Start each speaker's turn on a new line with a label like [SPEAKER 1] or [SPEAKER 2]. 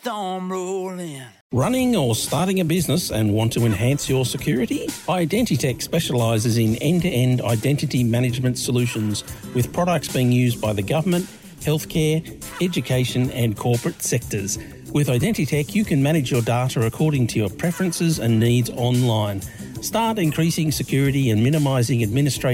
[SPEAKER 1] storm roll in.
[SPEAKER 2] Running or starting a business and want to enhance your security? Identitech specialises in end-to-end identity management solutions with products being used by the government, healthcare, education and corporate sectors. With Identitech, you can manage your data according to your preferences and needs online. Start increasing security and minimising administrative